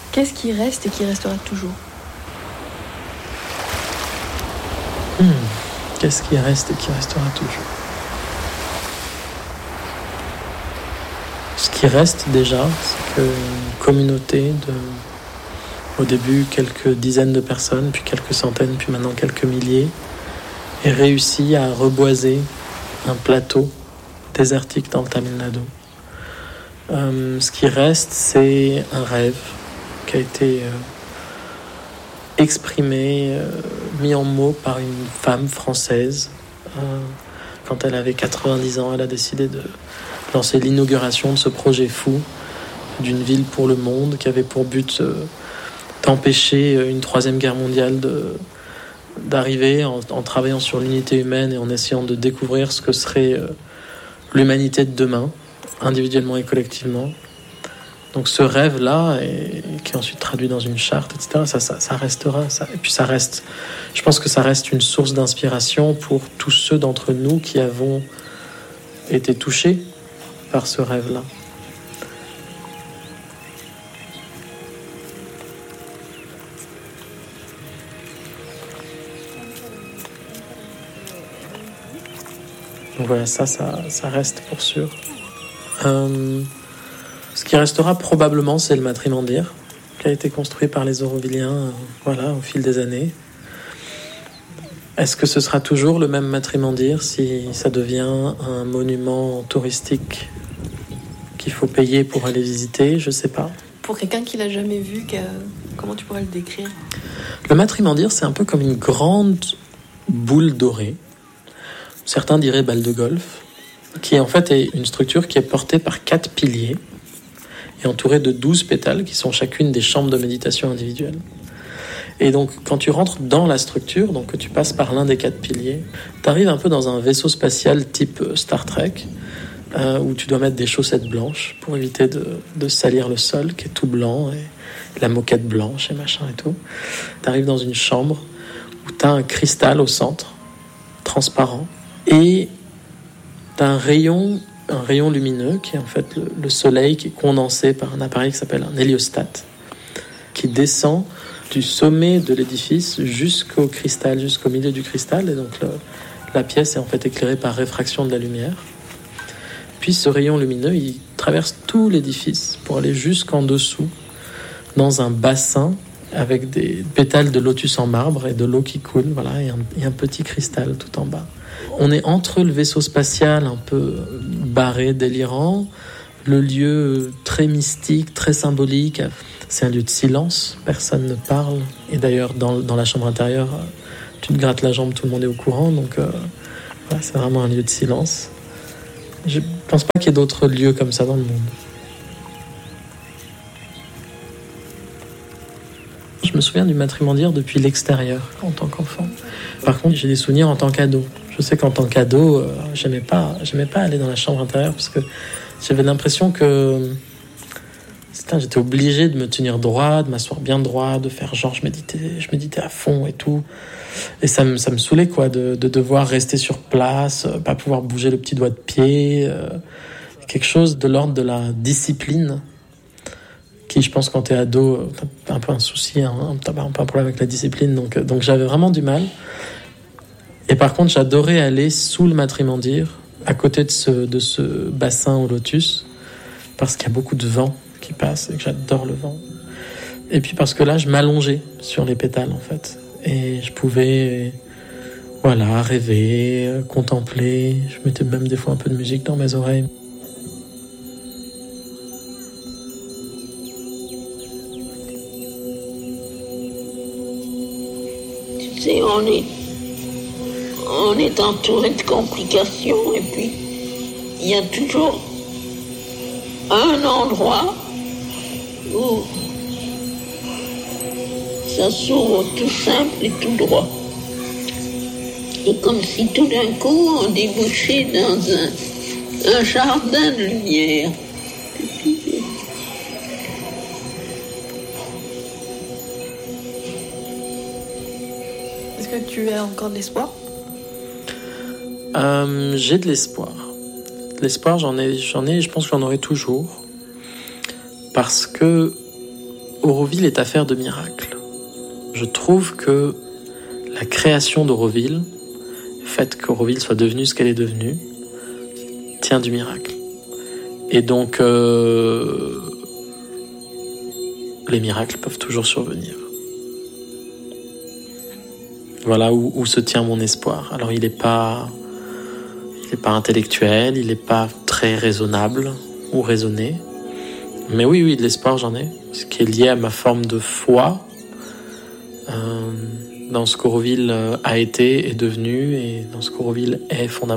Qu'est-ce qui reste et qui restera toujours ? Qu'est-ce qui reste et qui restera toujours ? Ce qui reste déjà, c'est qu'une communauté au début quelques dizaines de personnes, puis quelques centaines, puis maintenant quelques milliers, ait réussi à reboiser un plateau désertique dans le Tamil Nadu. Ce qui reste, c'est un rêve qui a été exprimé, mis en mots par une femme française. Quand elle avait 90 ans, elle a décidé de lancer l'inauguration de ce projet fou d'une ville pour le monde qui avait pour but d'empêcher une troisième guerre mondiale d'arriver en travaillant sur l'unité humaine et en essayant de découvrir ce que serait l'humanité de demain, individuellement et collectivement. Donc ce rêve-là, qui est ensuite traduit dans une charte, etc., ça restera. Et puis ça reste, je pense que ça reste une source d'inspiration pour tous ceux d'entre nous qui avons été touchés par ce rêve-là. Donc voilà, ça reste pour sûr. Ce qui restera probablement, c'est le matrimandir, qui a été construit par les Aurovilliens au fil des années. Est-ce que ce sera toujours le même matrimandir si ça devient un monument touristique qu'il faut payer pour aller visiter ? Je ne sais pas. Pour quelqu'un qui l'a jamais vu, comment tu pourrais le décrire ? Le matrimandir, c'est un peu comme une grande boule dorée. Certains diraient balle de golf, qui en fait est une structure qui est portée par 4 piliers et entourée de 12 pétales qui sont chacune des chambres de méditation individuelles. Et donc, quand tu rentres dans la structure, donc que tu passes par l'un des 4 piliers, tu arrives un peu dans un vaisseau spatial type Star Trek, où tu dois mettre des chaussettes blanches pour éviter de salir le sol, qui est tout blanc, et la moquette blanche et machin et tout. Tu arrives dans une chambre où tu as un cristal au centre, transparent, et tu as un rayon lumineux qui est en fait le soleil qui est condensé par un appareil qui s'appelle un héliostat, qui descend du sommet de l'édifice jusqu'au cristal, jusqu'au milieu du cristal, et donc la pièce est en fait éclairée par réfraction de la lumière. Puis ce rayon lumineux, il traverse tout l'édifice pour aller jusqu'en dessous, dans un bassin avec des pétales de lotus en marbre et de l'eau qui coule, voilà, et un petit cristal tout en bas. On est entre le vaisseau spatial un peu barré, délirant, le lieu très mystique, très symbolique. C'est un lieu de silence, personne ne parle. Et d'ailleurs, dans la chambre intérieure, tu te grattes la jambe, tout le monde est au courant. Donc, voilà, c'est vraiment un lieu de silence. Je pense pas qu'il y ait d'autres lieux comme ça dans le monde. Je me souviens du matrimandir depuis l'extérieur, en tant qu'enfant. Par contre, j'ai des souvenirs en tant qu'ado. Je sais qu'en tant qu'ado, j'aimais pas aller dans la chambre intérieure parce que j'avais l'impression que j'étais obligé de me tenir droit, de m'asseoir bien droit, de faire genre je méditais à fond et tout. Et ça me saoulait quoi, de devoir rester sur place, pas pouvoir bouger le petit doigt de pied, quelque chose de l'ordre de la discipline. Qui, je pense, quand t'es ado, t'as un peu un souci, t'as un peu un problème avec la discipline, donc j'avais vraiment du mal. Et par contre, j'adorais aller sous le matrimandir, à côté de ce bassin au lotus, parce qu'il y a beaucoup de vent qui passe, et que j'adore le vent. Et puis parce que là, je m'allongeais sur les pétales, en fait. Et je pouvais, rêver, contempler. Je mettais même des fois un peu de musique dans mes oreilles. Tu sais, on est entouré de complications et puis il y a toujours un endroit où ça s'ouvre tout simple et tout droit. Et comme si tout d'un coup on débouchait dans un jardin de lumière. Est-ce que tu as encore de l'espoir ? J'ai de l'espoir. L'espoir, j'en ai, je pense que j'en aurai toujours. Parce que Auroville est affaire de miracle. Je trouve que la création d'Auroville, le fait qu'Auroville soit devenue ce qu'elle est devenue, tient du miracle. Et donc, les miracles peuvent toujours survenir. Voilà où se tient mon espoir. Alors, il n'est pas intellectuel, il n'est pas très raisonnable ou raisonné. Mais oui, de l'espoir, j'en ai. Ce qui est lié à ma forme de foi dans ce qu'Auroville a été et devenu, et dans ce qu'Auroville est fondamentalement.